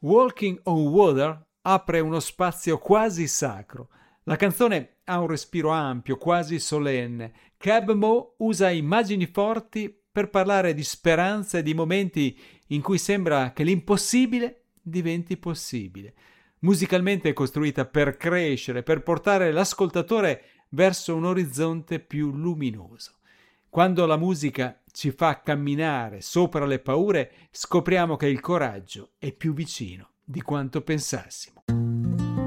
Walking on Water apre uno spazio quasi sacro. La canzone ha un respiro ampio, quasi solenne. Keb Mo usa immagini forti per parlare di speranza e di momenti in cui sembra che l'impossibile diventi possibile. Musicalmente è costruita per crescere, per portare l'ascoltatore verso un orizzonte più luminoso. Quando la musica ci fa camminare sopra le paure, scopriamo che il coraggio è più vicino di quanto pensassimo.